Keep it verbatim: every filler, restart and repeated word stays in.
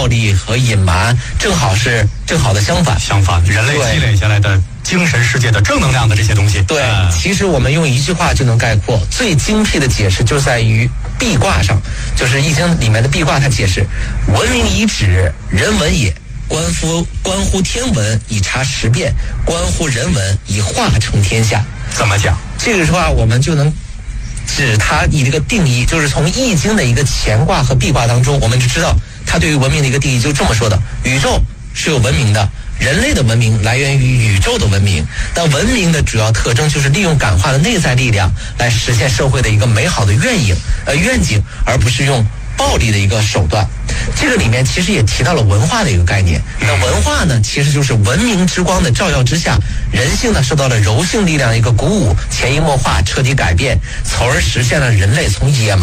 暴力和隐瞒，正好是正好的相反。 相反，人类积累下来的精神世界的正能量的这些东西。 对， 呃、 其实我们用一句话就能概括，最精辟的解释就在于壁卦上，就是《易经》里面的壁卦，它解释：文明以指，人文也。关乎关乎天文以察时变，关乎人文以化成天下。 怎么讲？ 这个话我们就能指它以这个定义，就是从《易经》的一个乾卦和壁卦当中，我们就知道它对于文明的一个定义就这么说的：宇宙是有文明的，人类的文明来源于宇宙的文明。但文明的主要特征就是利用感化的内在力量来实现社会的一个美好的愿影呃愿景，而不是用暴力的一个手段。这个里面其实也提到了文化的一个概念。那文化呢，其实就是文明之光的照耀之下，人性呢受到了柔性力量的一个鼓舞，潜移默化，彻底改变，从而实现了人类从野蛮